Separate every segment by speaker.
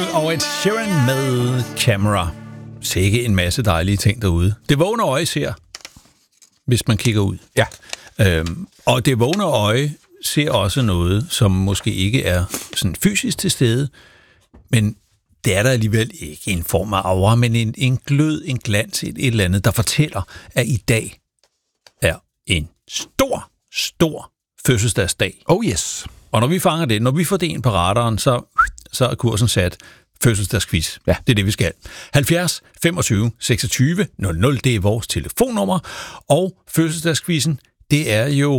Speaker 1: og Ed Sheeran med Camera. Sikke en masse dejlige ting derude. Det vågne øje ser, hvis man kigger ud.
Speaker 2: Ja.
Speaker 1: Og det vågne øje ser også noget, som måske ikke er sådan fysisk til stede, men det er der alligevel ikke en form af aura, men en glød, en glans, et eller andet, der fortæller, at i dag er en stor fødselsdagsdag.
Speaker 2: Oh yes.
Speaker 1: Og når vi fanger det, når vi får det ind på radaren, så er kursen sat. Fødselsdagsquiz.
Speaker 2: Ja.
Speaker 1: Det er det, vi skal. 70 25 26 00, det er vores telefonnummer. Og fødselsdagsquizzen, det er jo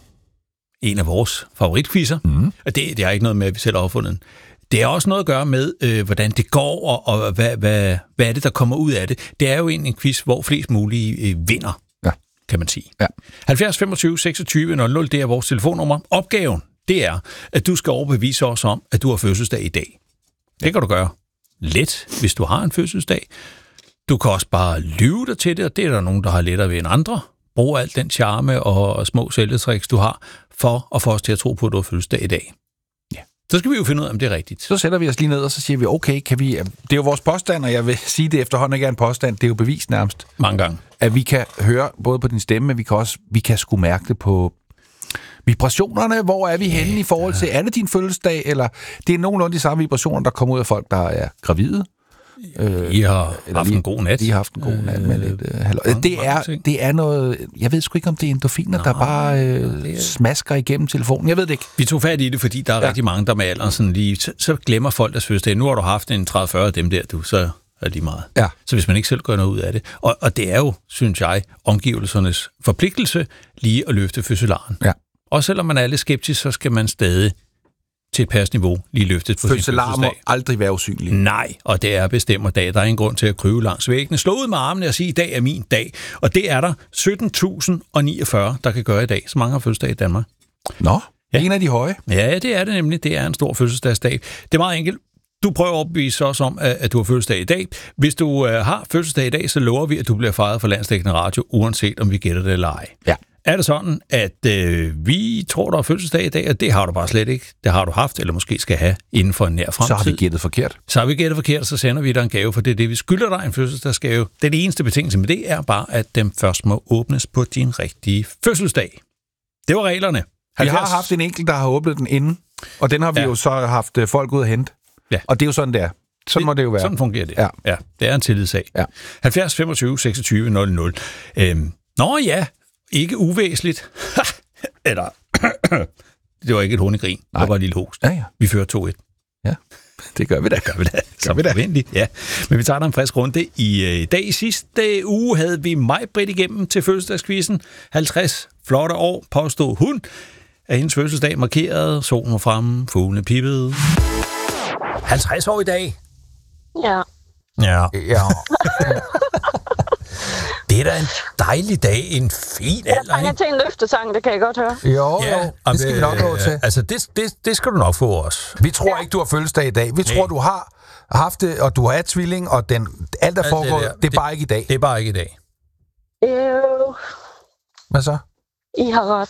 Speaker 1: en af vores favoritquizzer. Mm. Og det er ikke noget med, at vi selv har opfundet den. Det er også noget at gøre med, hvordan det går, og hvad er det, der kommer ud af det. Det er jo en quiz, hvor flest mulige vinder, kan man sige. Ja. 70 25 26 00, det er vores telefonnummer. Opgaven, det er, at du skal overbevise os om, at du har fødselsdag i dag. Det kan du gøre let, hvis du har en fødselsdag. Du kan også bare lyve dig til det, og det er der nogen, der har lettere ved end andre. Brug alt den charme og små sælgetricks, du har, for at få os til at tro på, at du har fødselsdag i dag. Ja. Så skal vi jo finde ud af, om det er rigtigt.
Speaker 2: Så sætter vi os lige ned, og så siger vi, okay, kan vi... Det er jo vores påstand, og jeg vil sige det efterhånden ikke er en påstand. Det er jo bevist nærmest.
Speaker 1: Mange gange.
Speaker 2: At vi kan høre både på din stemme, men vi kan sgu mærke det på vibrationerne. Hvor er vi henne i forhold til, er det din fødselsdag, eller det er nogenlunde de samme vibrationer, der kommer ud af folk, der er gravide?
Speaker 1: I har haft en god nat.
Speaker 2: De har haft en god nat med lidt det er noget... Jeg ved sgu ikke, om det er endorfiner, der bare smasker igennem telefonen. Jeg ved det ikke.
Speaker 1: Vi tog fat i det, fordi der er rigtig mange, der med alderen sådan lige... Så glemmer folk deres fødselsdag. Nu har du haft en 30-40 af dem der, så er de meget. Ja. Så hvis man ikke selv gør noget ud af det. Og det er jo, synes jeg, omgivelsernes forpligtelse lige at løfte fødselaren. Ja. Og selvom man er lidt skeptisk, så skal man stadig til et passniveau lige løftet på sin fødselsdag.
Speaker 2: Må aldrig være usynlig.
Speaker 1: Nej, og det er bestemmerdag. Der er ingen grund til at krybe langs væggene. Slå ud med armene og sige, i dag er min dag. Og det er der 17.049, der kan gøre i dag. Så mange har fødselsdag i Danmark.
Speaker 2: Nå, ja. En af de høje.
Speaker 1: Ja, det er det nemlig. Det er en stor fødselsdagsdag. Det er meget enkelt. Du prøver at opbevise os om, at du har fødselsdag i dag. Hvis du har fødselsdag i dag, så lover vi, at du bliver fejret for Landsdækkende Radio, uanset om vi gætter det eller ej. Ja. Er det sådan, at vi tror, der er fødselsdag i dag, og det har du bare slet ikke. Det har du haft, eller måske skal have inden for en nær fremtid.
Speaker 2: Så har vi gættet forkert.
Speaker 1: Så sender vi dig en gave, for det er det, vi skylder dig, en fødselsdagsgave. Det er det eneste betingelse med det, er bare, at dem først må åbnes på din rigtige fødselsdag. Det var reglerne.
Speaker 2: 70. Vi har haft en enkelt, der har åbnet den inden, og den har vi jo så haft folk ud at hente. Ja. Og det er jo sådan, det er. Sådan må det jo være.
Speaker 1: Sådan fungerer det. Ja. Det er en tillidssag. Ja. 70 25 26 00. Nå ja, ikke uvæsentligt. Eller, det var ikke et hundegrin. Det var bare et lille host. Ja. Vi fører 2-1.
Speaker 2: Ja, det gør vi da.
Speaker 1: Som forventeligt, ja. Men vi tager da en frisk runde. I dag i sidste uge havde vi Maj-Britt igennem til fødselsdagsquizzen. 50 flotte år, påstod hun. Af hendes fødselsdag markeret. Solen var fremme, fuglene pippede. 50 år i dag.
Speaker 3: Ja.
Speaker 1: Det er da en dejlig dag, en fin alder.
Speaker 3: Jeg til en løftesang, det kan jeg godt høre.
Speaker 2: Jo, det skal vi nok gå til.
Speaker 1: Altså, det skal du nok få os.
Speaker 2: Vi tror ikke, du har fødselsdag i dag. Vi tror, du har haft det, og du har tvilling, og alt er foregået. Det er bare ikke i dag.
Speaker 1: Det er bare ikke i dag.
Speaker 2: Hvad så?
Speaker 3: I har ret.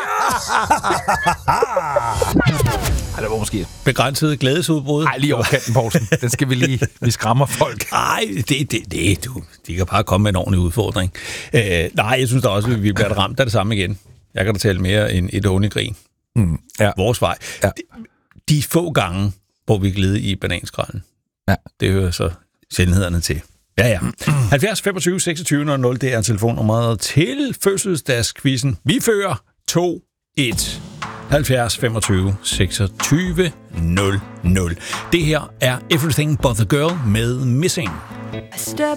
Speaker 1: Det var måske begrænset glædesudbrud.
Speaker 2: Nej, lige over kanten, Poulsen. Den skal vi skræmmer folk.
Speaker 1: Nej, de kan bare komme med en ordentlig udfordring. Nej, jeg synes da også, at vi bliver ramt af det samme igen. Jeg kan da tale mere end et hundegrin. Ja. Vores vej. Ja. De få gange, hvor vi gled i bananskralden. Ja. Det hører så sjældenhederne til. Ja. 70 25 26 00, det er telefonnummeret til fødselsdagsquizzen. Vi fører 2-1. 70 25 26 00. Det her er Everything But The Girl med Missing.